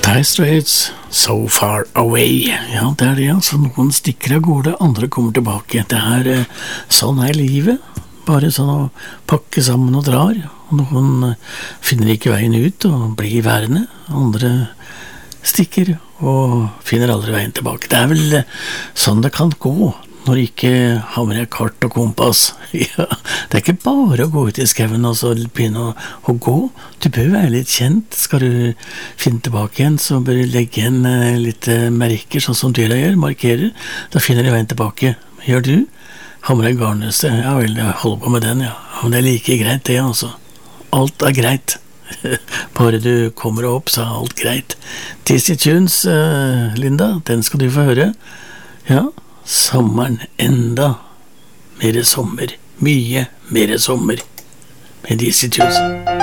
Dire Straits, So Far Away. Ja, det det, altså. Noen stikker av gårde, andre kommer tilbake. Det sånn livet. Bare sånn å pakke sammen og drar. Og noen finner ikke veien ut og blir værende. Andre stikker og finner aldri veien tilbake. Det vel sånn det kan gå når du ikke har med deg kart og kompass. Ja, det ikke bare å gå ut i skauen og så begynne å gå. Du bør være litt kjent. Skal du finne tilbake igjen, så bør du legge igjen litt merker, sånn som dyra gjør, markerer. Da finner du veien tilbake. Gjør du? Har med deg garnnøste? Ja vel, jeg holder på med den, ja. Men det like greit det, altså. Alt greit. Bare du kommer opp, så alt greit. Dizzy Tunes, Linda, den skal du få høre. Ja, sommeren enda mer sommer. Mye mer sommer med Dizzy Tunes.